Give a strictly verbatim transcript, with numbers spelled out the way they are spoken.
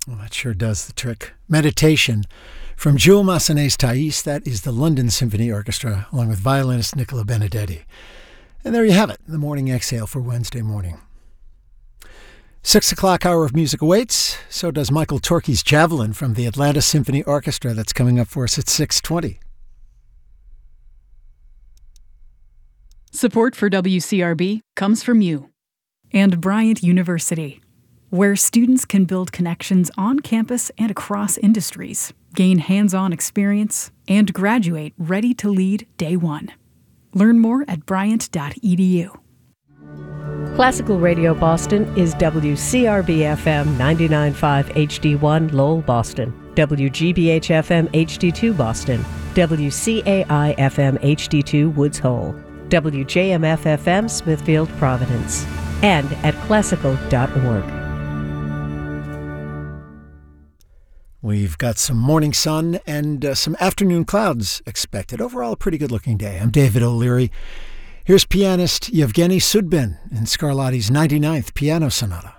Well, that sure does the trick. Meditation from Jules Massenet's Thais. That is the London Symphony Orchestra, along with violinist Nicola Benedetti. And there you have it, the morning exhale for Wednesday morning. Six o'clock hour of music awaits. So does Michael Torke's Javelin from the Atlanta Symphony Orchestra. That's coming up for us at six twenty. Support for W C R B comes from you and Bryant University, where students can build connections on campus and across industries, gain hands-on experience, and graduate ready to lead day one. Learn more at bryant dot e d u. Classical Radio Boston is W C R B F M ninety-nine point five H D one Lowell, Boston, W G B H F M H D two Boston, W C A I F M H D two Woods Hole, W J M F F M Smithfield, Providence, and at classical dot org. We've got some morning sun and uh, some afternoon clouds expected. Overall, a pretty good-looking day. I'm David O'Leary. Here's pianist Yevgeny Sudbin in Scarlatti's ninety-ninth Piano Sonata.